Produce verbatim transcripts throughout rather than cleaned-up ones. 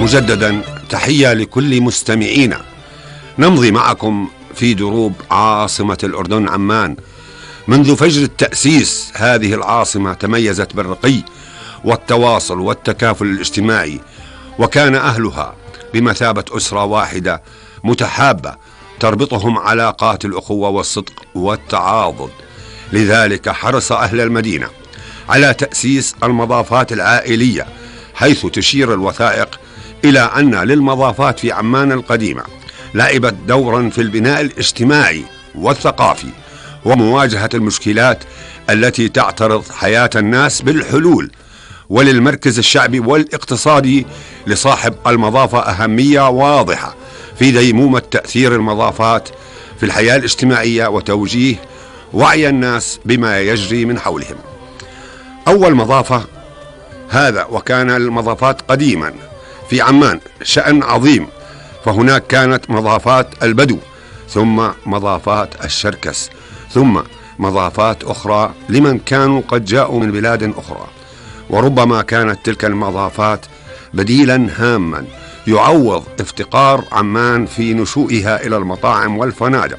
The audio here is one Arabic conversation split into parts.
مجددا تحية لكل مستمعينا. نمضي معكم في دروب عاصمة الأردن عمان. منذ فجر التأسيس هذه العاصمة تميزت بالرقي والتواصل والتكافل الاجتماعي، وكان أهلها بمثابة أسرة واحدة متحابة تربطهم علاقات الأخوة والصدق والتعاضد. لذلك حرص أهل المدينة على تأسيس المضافات العائلية، حيث تشير الوثائق إلى أن للمضافات في عمان القديمة لعبت دورا في البناء الاجتماعي والثقافي ومواجهة المشكلات التي تعترض حياة الناس بالحلول. وللمركز الشعبي والاقتصادي لصاحب المضافة أهمية واضحة في ديمومة تأثير المضافات في الحياة الاجتماعية وتوجيه وعي الناس بما يجري من حولهم. أول مضافة هذا، وكان المضافات قديما في عمان شأن عظيم، فهناك كانت مضافات البدو، ثم مضافات الشركس، ثم مضافات أخرى لمن كانوا قد جاءوا من بلاد أخرى. وربما كانت تلك المضافات بديلا هاما يعوض افتقار عمان في نشوئها إلى المطاعم والفنادق.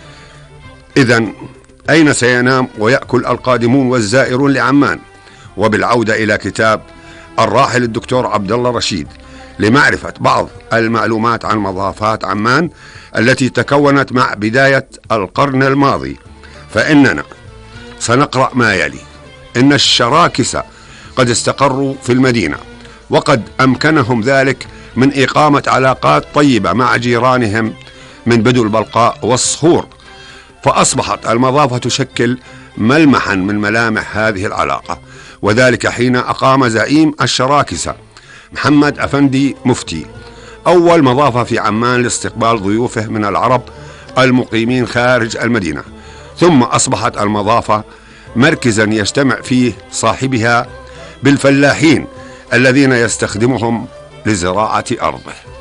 إذن أين سينام ويأكل القادمون والزائرون لعمان؟ وبالعودة إلى كتاب الراحل الدكتور عبد الله رشيد لمعرفة بعض المعلومات عن مضافات عمان التي تكونت مع بداية القرن الماضي، فإننا سنقرأ ما يلي: إن الشراكسة قد استقروا في المدينة، وقد أمكنهم ذلك من إقامة علاقات طيبة مع جيرانهم من بدو البلقاء والصخور، فأصبحت المضافة تشكل ملمحا من ملامح هذه العلاقة، وذلك حين أقام زعيم الشراكسة محمد أفندي مفتي أول مضافة في عمان لاستقبال ضيوفه من العرب المقيمين خارج المدينة. ثم أصبحت المضافة مركزا يجتمع فيه صاحبها بالفلاحين الذين يستخدمهم لزراعة أرضه.